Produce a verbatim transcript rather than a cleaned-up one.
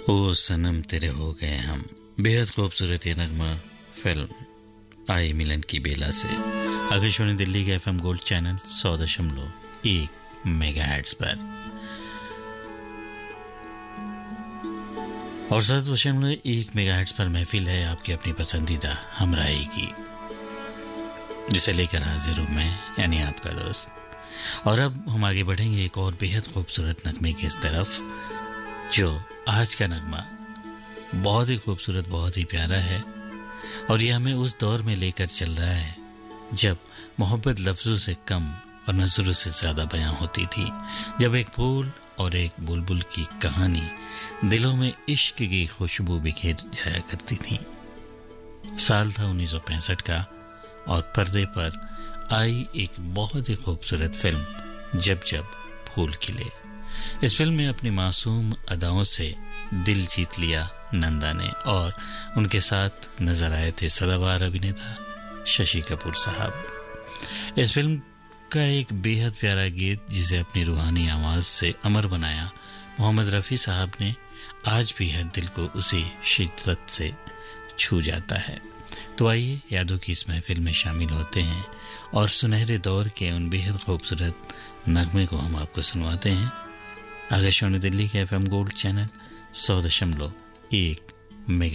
ओ सनम तेरे हो गए हम, बेहद खूबसूरत ये नगमा फिल्म आई मिलन की बेला से आकाशवाणी दिल्ली के एफएम गोल्ड चैनल सौ दशमलव एक मेगाहर्ट्ज पर और सात दशमलव एक मेगाहर्ट्ज पर महफिल है आपकी अपनी पसंदीदा हमराही की, जिसे लेकर हाजिर हूं मैं यानी आपका दोस्त। और अब हम आगे बढ़ेंगे एक और बेहद खूबसूरत नगमे की इस तरफ, जो आज का नगमा बहुत ही खूबसूरत, बहुत ही प्यारा है और ये हमें उस दौर में लेकर चल रहा है जब मोहब्बत लफ्जों से कम और नजरों से ज्यादा बयां होती थी, जब एक फूल और एक बुलबुल की कहानी दिलों में इश्क की खुशबू बिखेर जाया करती थी। साल था उन्नीस सौ पैंसठ का और पर्दे पर आई एक बहुत ही खूबसूरत फिल्म जब जब फूल खिले। इस फिल्म में अपनी मासूम अदाओं से दिल जीत लिया नंदा ने और उनके साथ नजर आए थे सदाबहार अभिनेता शशि कपूर साहब। इस फिल्म का एक बेहद प्यारा गीत जिसे अपनी रूहानी आवाज से अमर बनाया मोहम्मद रफ़ी साहब ने, आज भी हर दिल को उसी शिद्दत से छू जाता है। तो आइए यादों की इस महफिल में शामिल होते हैं और सुनहरे दौर के उन बेहद खूबसूरत नगमे को हम आपको सुनवाते हैं आकाशवाणी दिल्ली के एफएम गोल्ड चैनल सौ दशमलव एक मेगा